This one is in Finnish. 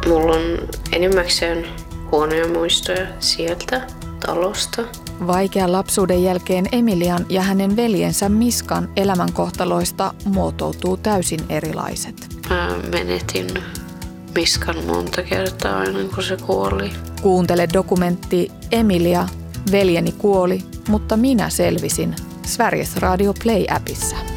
Mulla on enimmäkseen huonoja muistoja sieltä talosta. Vaikean lapsuuden jälkeen Emilian ja hänen veljensä Miskan elämänkohtaloista muotoutuu täysin erilaiset. Mä menetin Miskan monta kertaa ennen kuin se kuoli. Kuuntele dokumentti Emilia, veljeni kuoli, mutta minä selvisin Sveriges Radio Play-appissa.